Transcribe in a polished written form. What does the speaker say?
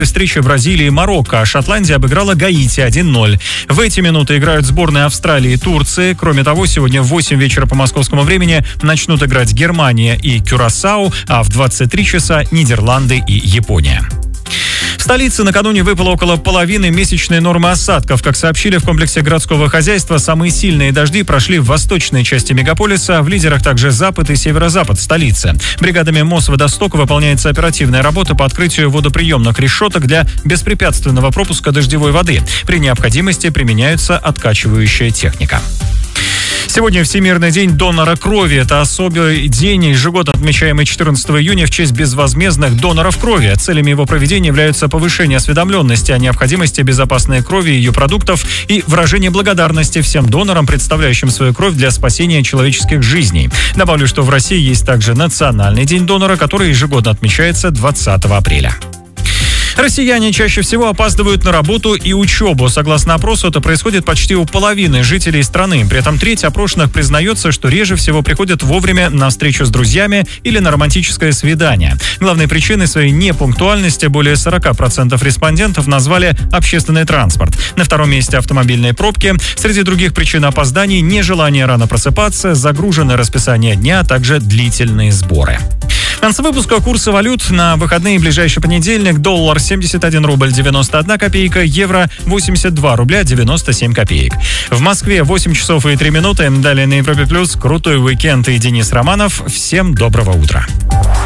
Встреча Бразилии и Марокко, а Шотландия обыграла Гаити 1-0. В эти минуты играют сборные Австралии и Турции. Кроме того, сегодня в 8 вечера по московскому времени начнут играть Германия и Кюрасау, а в 23 часа Нидерланды и Япония. В столице накануне выпало около половины месячной нормы осадков. Как сообщили в комплексе городского хозяйства, самые сильные дожди прошли в восточной части мегаполиса, в лидерах также запад и северо-запад столицы. Бригадами Мосводостока выполняется оперативная работа по открытию водоприемных решеток для беспрепятственного пропуска дождевой воды. При необходимости применяется откачивающая техника. Сегодня Всемирный день донора крови. Это особый день, ежегодно отмечаемый 14 июня в честь безвозмездных доноров крови. Целями его проведения являются повышение осведомленности о необходимости безопасной крови и ее продуктов и выражение благодарности всем донорам, представляющим свою кровь для спасения человеческих жизней. Добавлю, что в России есть также Национальный день донора, который ежегодно отмечается 20 апреля. Россияне чаще всего опаздывают на работу и учебу. Согласно опросу, это происходит почти у половины жителей страны. При этом треть опрошенных признается, что реже всего приходят вовремя на встречу с друзьями или на романтическое свидание. Главной причиной своей непунктуальности более 40% респондентов назвали общественный транспорт. На втором месте автомобильные пробки. Среди других причин опозданий – нежелание рано просыпаться, загруженное расписание дня, а также длительные сборы. В конце выпуска курсы валют на выходные в ближайший понедельник. Доллар 71 рубль 91 копейка, евро 82 рубля 97 копеек. В Москве 8 часов и 3 минуты. Далее на Европе Плюс крутой уикенд и Денис Романов. Всем доброго утра.